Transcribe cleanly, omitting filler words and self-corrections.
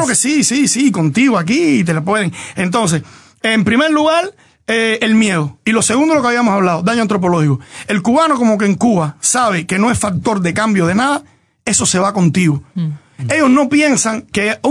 que sí, contigo aquí te la pueden. Entonces, en primer lugar, el miedo. Y lo segundo, lo que habíamos hablado, daño antropológico. El cubano, como que en Cuba sabe que no es factor de cambio de nada, eso se va contigo. Ellos no piensan que